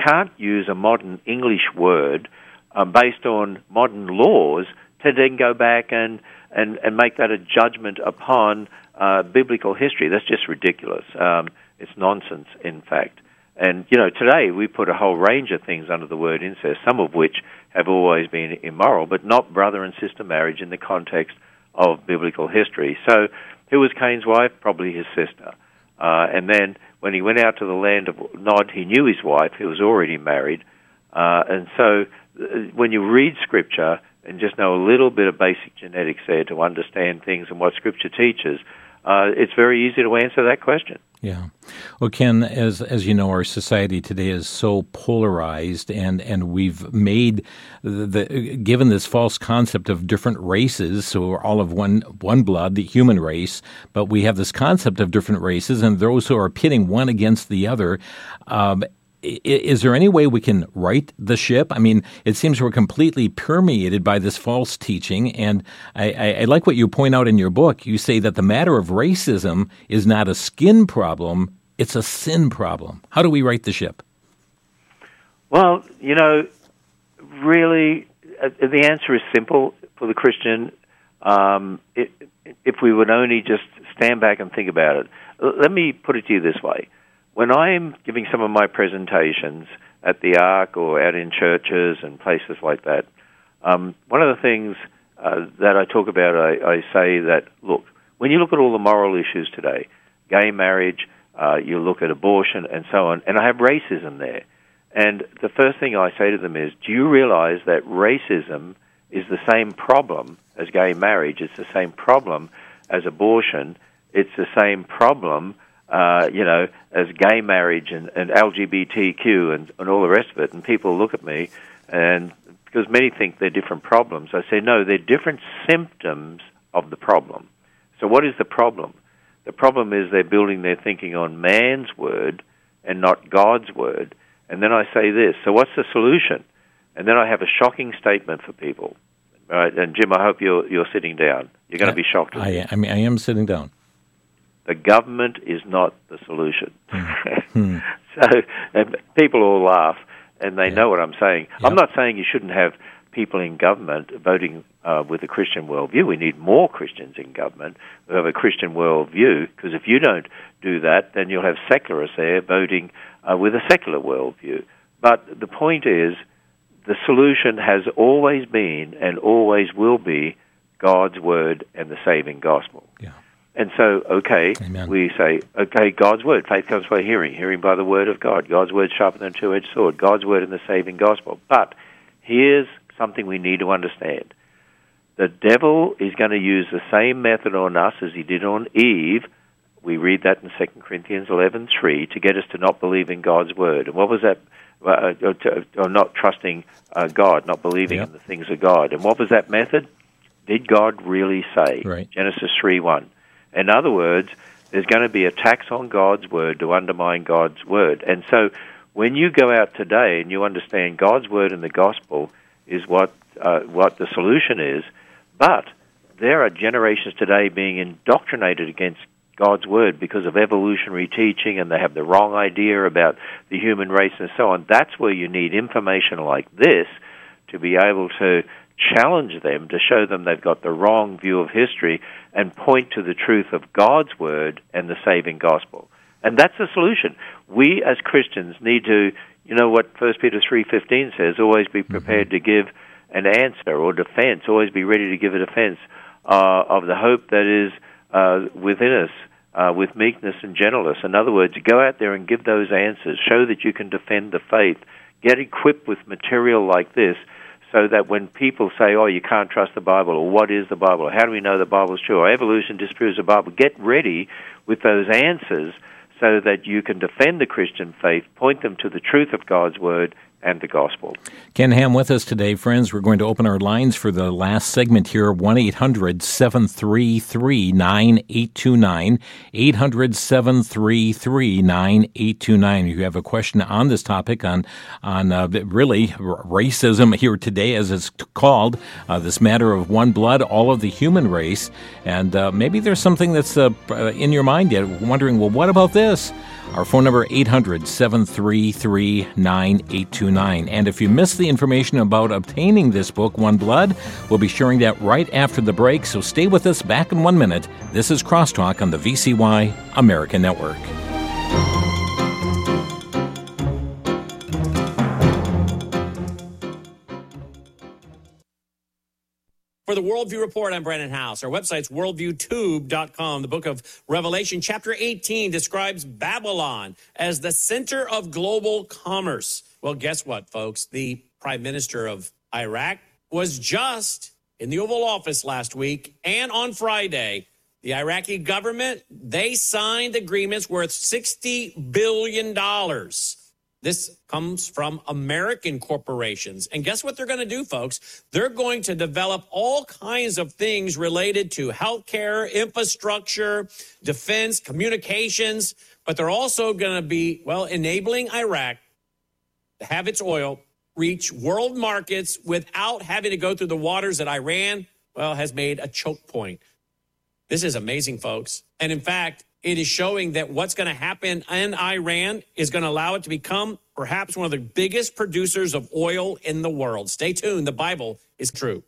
can't use a modern English word based on modern laws to then go back and make that a judgment upon biblical history. That's just ridiculous. It's nonsense, in fact. And, today we put a whole range of things under the word incest, some of which have always been immoral, but not brother and sister marriage in the context of biblical history. So who was Cain's wife? Probably his sister. And then when he went out to the land of Nod, he knew his wife, who was already married. And so when you read Scripture and just know a little bit of basic genetics there to understand things and what Scripture teaches, it's very easy to answer that question. Yeah. Well, Ken, as you know, our society today is so polarized, and we've made given this false concept of different races, so we're all of one blood, the human race, but we have this concept of different races, and those who are pitting one against the other. Is there any way we can right the ship? I mean, it seems we're completely permeated by this false teaching, and I like what you point out in your book. You say that the matter of racism is not a skin problem, it's a sin problem. How do we right the ship? Well, really, the answer is simple for the Christian. If we would only just stand back and think about it. Let me put it to you this way. When I'm giving some of my presentations at the Ark or out in churches and places like that, one of the things that I talk about, I say that, look, when you look at all the moral issues today, gay marriage, you look at abortion and so on, and I have racism there. And the first thing I say to them is, do you realize that racism is the same problem as gay marriage? It's the same problem as abortion. It's the same problem as gay marriage and LGBTQ and all the rest of it. And people look at me, and because many think they're different problems, I say, no, they're different symptoms of the problem. So what is the problem? The problem is they're building their thinking on man's word and not God's word. And then I say this, so what's the solution? And then I have a shocking statement for people. All right, and Jim, I hope you're sitting down. You're going to be shocked. I am sitting down. The government is not the solution. So people all laugh, and they know what I'm saying. Yep. I'm not saying you shouldn't have people in government voting with a Christian worldview. We need more Christians in government who have a Christian worldview, because if you don't do that, then you'll have secularists there voting with a secular worldview. But the point is, the solution has always been and always will be God's word and the saving gospel. Yeah. And so, Amen. We say, God's word. Faith comes by hearing, hearing by the word of God. God's word sharper than a two-edged sword. God's word and the saving gospel. But here's something we need to understand. The devil is going to use the same method on us as he did on Eve. We read that in 2 Corinthians 11:3 to get us to not believe in God's word. And what was that? Or not trusting God, not believing in the things of God. And what was that method? Did God really say? Right. Genesis 3:1. In other words, there's going to be attacks on God's word to undermine God's word. And so when you go out today and you understand God's word and the gospel is what the solution is, but there are generations today being indoctrinated against God's word because of evolutionary teaching, and they have the wrong idea about the human race and so on. That's where you need information like this to be able to challenge them, to show them they've got the wrong view of history and point to the truth of God's word and the saving gospel. And that's the solution. We as Christians need to, what 1 Peter 3:15 says, always be prepared to give an answer or defense, always be ready to give a defense of the hope that is within us with meekness and gentleness. In other words, go out there and give those answers. Show that you can defend the faith. Get equipped with material like this, so that when people say, oh, you can't trust the Bible, or what is the Bible, or how do we know the Bible is true, or evolution disproves the Bible, get ready with those answers so that you can defend the Christian faith, point them to the truth of God's word and the gospel. Ken Ham with us today, friends. We're going to open our lines for the last segment here, 1-800-733-9829, 800-733-9829. If you have a question on this topic, on really racism here today, as it's called, this matter of one blood, all of the human race, and maybe there's something that's in your mind yet, wondering, well, what about this? Our phone number, 800-733-9829. And if you missed the information about obtaining this book, One Blood, we'll be sharing that right after the break, so stay with us. Back in 1 minute. This is Crosstalk on the VCY American Network. For the Worldview Report, I'm Brandon House. Our website's worldviewtube.com. The book of Revelation, chapter 18, describes Babylon as the center of global commerce. Well, guess what, folks? The Prime Minister of Iraq was just in the Oval Office last week, and on Friday, the Iraqi government, they signed agreements worth $60 billion. This comes from American corporations. And guess what they're going to do, folks? They're going to develop all kinds of things related to healthcare, infrastructure, defense, communications. But they're also going to be, enabling Iraq to have its oil reach world markets without having to go through the waters that Iran, has made a choke point. This is amazing, folks. And in fact, it is showing that what's going to happen in Iran is going to allow it to become perhaps one of the biggest producers of oil in the world. Stay tuned. The Bible is true.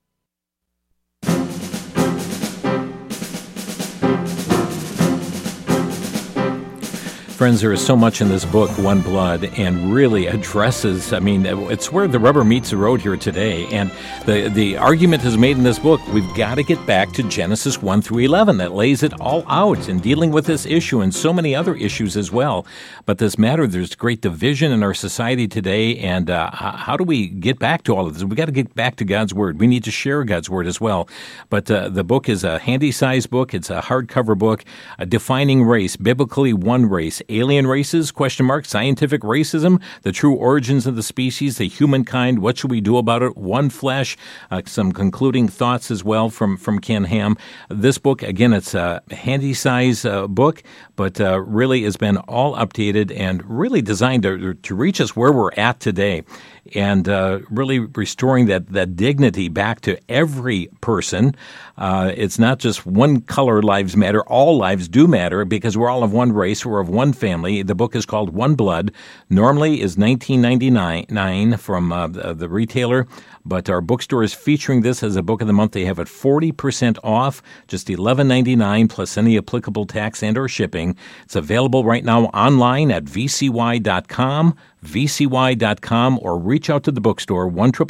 Friends, there is so much in this book, One Blood, and really addresses, it's where the rubber meets the road here today. And the argument is made in this book, we've got to get back to Genesis 1 through 11. That lays it all out in dealing with this issue and so many other issues as well. But this matter, there's great division in our society today. And how do we get back to all of this? We've got to get back to God's Word. We need to share God's Word as well. But the book is a handy-sized book. It's a hardcover book, Defining Race, Biblically One Race, Alien Races, ? Scientific Racism, The True Origins of the Species, The Humankind, What Should We Do About It, One Flesh, some concluding thoughts as well from Ken Ham. This book, again, it's a handy-size book, but really has been all updated and really designed to reach us where we're at today, and really restoring that dignity back to every person. It's not just one color lives matter. All lives do matter because we're all of one race. We're of one family. The book is called One Blood. Normally is $19.99 from the retailer, but our bookstore is featuring this as a book of the month. They have it 40% off, just $11.99 plus any applicable tax and or shipping. It's available right now online at vcy.com, vcy.com, or reach out to the bookstore,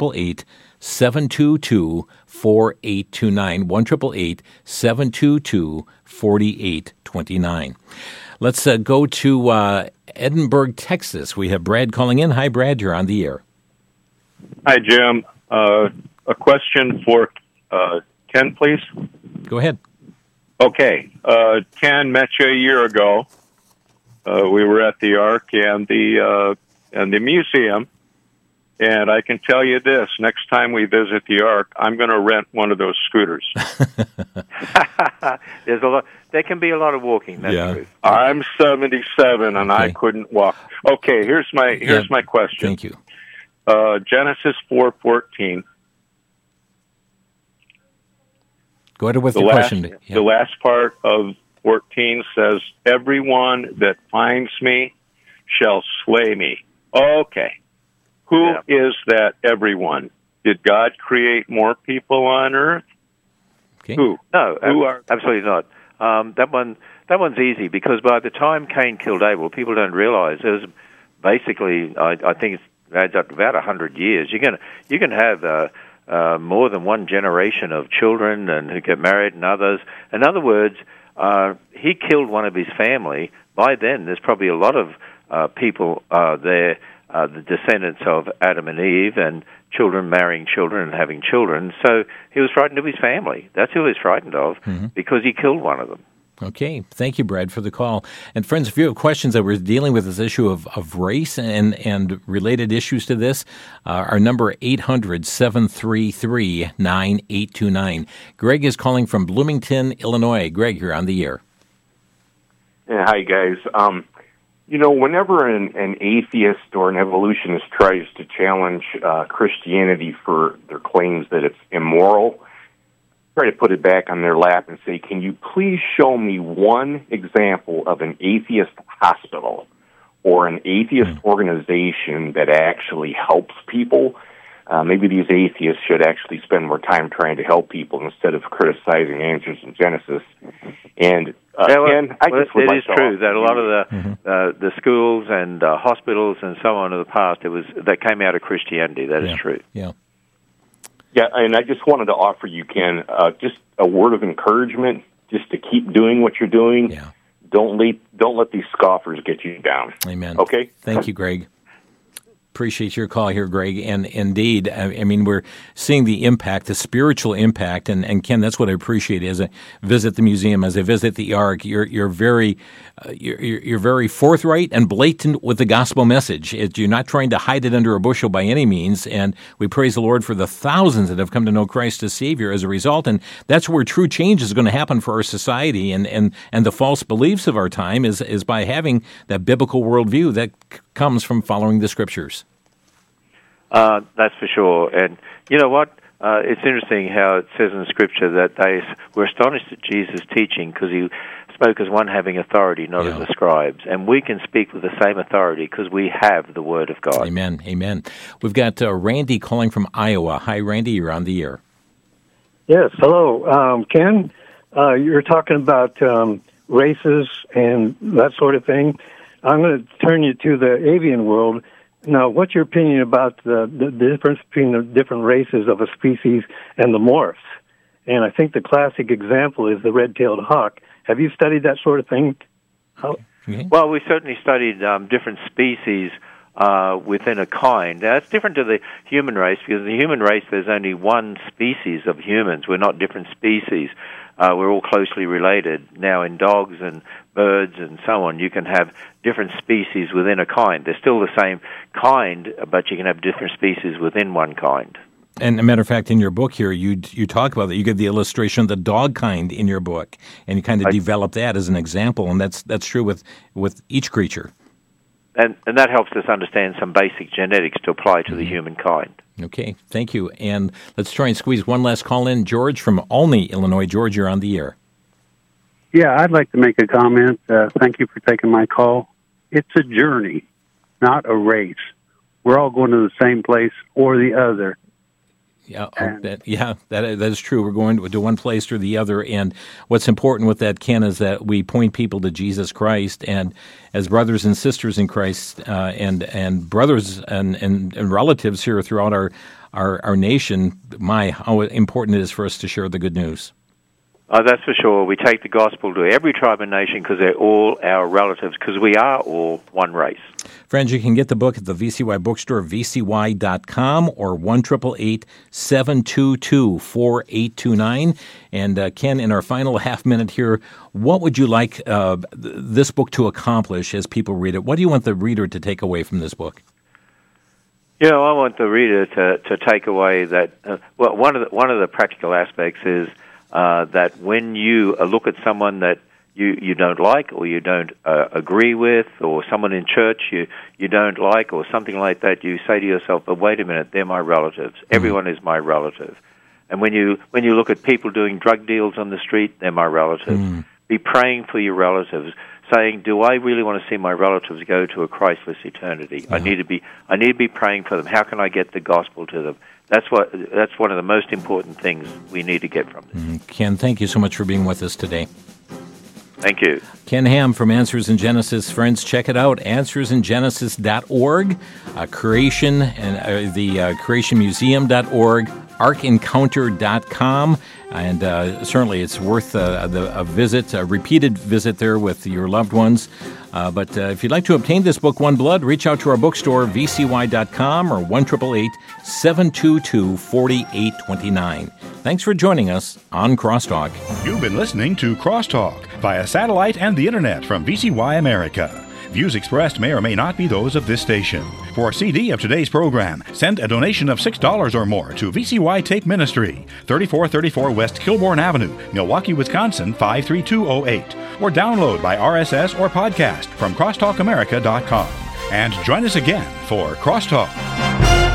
1-888-722-4829, 1-888-722-4829. Let's go to Edinburgh, Texas. We have Brad calling in. Hi, Brad. You're on the air. Hi, Jim. A question for Ken, please. Go ahead. Okay. Ken met you a year ago. We were at the Ark and the museum, and I can tell you this: next time we visit the Ark, I'm going to rent one of those scooters. There's a lot. There can be a lot of walking. That's true. I'm 77 and I couldn't walk. Okay, here's my question. Thank you. Genesis 4:14. Go ahead with the question. The last part of 14 says, "Everyone that finds me shall slay me." Okay. Who is that everyone? Did God create more people on earth? Okay. Who? No, Who are? Absolutely not. That one's easy because by the time Cain killed Abel, people don't realize it was basically, I think it adds up to about 100 years. You can have more than one generation of children and who get married and others. In other words, he killed one of his family. By then, there's probably a lot of people there, the descendants of Adam and Eve, and children marrying children and having children. So he was frightened of his family. That's who he was frightened of, because he killed one of them. Okay. Thank you, Brad, for the call. And friends, if you have questions that we're dealing with this issue of race and related issues to this, our number 800-733-9829. Greg is calling from Bloomington, Illinois. Greg, you're on the air. Yeah, hi, guys. Whenever an atheist or an evolutionist tries to challenge Christianity for their claims that it's immoral, try to put it back on their lap and say, can you please show me one example of an atheist hospital or an atheist organization that actually helps people? Maybe these atheists should actually spend more time trying to help people instead of criticizing Answers in Genesis. And Ken, it is true that a lot of the schools and hospitals and so on in the past that came out of Christianity. That is true. Yeah. Yeah, and I just wanted to offer you, Ken, just a word of encouragement, just to keep doing what you're doing. Yeah. Don't let these scoffers get you down. Amen. Okay? Thank you, Greg. Appreciate your call here, Greg. And indeed, I mean, we're seeing the impact, the spiritual impact. And Ken, that's what I appreciate as I visit the museum, as I visit the Ark. You're very forthright and blatant with the gospel message. You're not trying to hide it under a bushel by any means. And we praise the Lord for the thousands that have come to know Christ as Savior as a result. And that's where true change is going to happen for our society. And the false beliefs of our time is by having that biblical worldview that comes from following the Scriptures. That's for sure. And you know what? It's interesting how it says in Scripture that they were astonished at Jesus' teaching because he spoke as one having authority, not as the scribes. And we can speak with the same authority because we have the Word of God. Amen. Amen. We've got Randy calling from Iowa. Hi, Randy. You're on the air. Yes. Hello. Ken, you're talking about races and that sort of thing. I'm going to turn you to the avian world. Now, what's your opinion about the difference between the different races of a species and the morphs? And I think the classic example is the red-tailed hawk. Have you studied that sort of thing? Well, we certainly studied different species within a kind. Now, that's different to the human race because in the human race there's only one species of humans. We're not different species. We're all closely related. Now, in dogs and birds and so on, you can have different species within a kind. They're still the same kind, but you can have different species within one kind. And a matter of fact, in your book here, you talk about that. You give the illustration of the dog kind in your book, and you kind of develop that as an example, and that's true with each creature. And that helps us understand some basic genetics to apply to the human kind. Okay, thank you. And let's try and squeeze one last call in. George from Olney, Illinois. George, you're on the air. Yeah, I'd like to make a comment. Thank you for taking my call. It's a journey, not a race. We're all going to the same place or the other. Yeah, that is true. We're going to one place or the other, and what's important with that, Ken, is that we point people to Jesus Christ, and as brothers and sisters in Christ, and brothers and relatives here throughout our nation. How important it is for us to share the good news. That's for sure. We take the gospel to every tribe and nation because they're all our relatives, because we are all one race. Friends, you can get the book at the VCY bookstore, vcy.com, or 1-888-722-4829. And Ken, in our final half minute here, what would you like this book to accomplish as people read it? What do you want the reader to take away from this book? You know, I want the reader to take away that one of the practical aspects is that when you look at someone that you don't like or you don't agree with, or someone in church you don't like or something like that, you say to yourself, but wait a minute, they're my relatives. Everyone is my relative. And when you look at people doing drug deals on the street, they're my relatives. Be praying for your relatives, saying, do I really want to see my relatives go to a Christless eternity? I need to be praying for them. How can I get the gospel to them? That's one of the most important things we need to get from this. Ken, thank you so much for being with us today. Thank you. Ken Ham from Answers in Genesis. Friends, check it out, answersingenesis.org, creation and the creationmuseum.org, arkencounter.com, and certainly it's worth a visit, a repeated visit there with your loved ones. But if you'd like to obtain this book, One Blood, reach out to our bookstore, vcy.com, or 1-888-722-4829. Thanks for joining us on Crosstalk. You've been listening to Crosstalk via satellite and the internet from VCY America. Views expressed may or may not be those of this station. For a CD of today's program, send a donation of $6 or more to VCY Tape Ministry, 3434 West Kilbourne Avenue, Milwaukee, Wisconsin, 53208, or download by RSS or podcast from crosstalkamerica.com. And join us again for Crosstalk.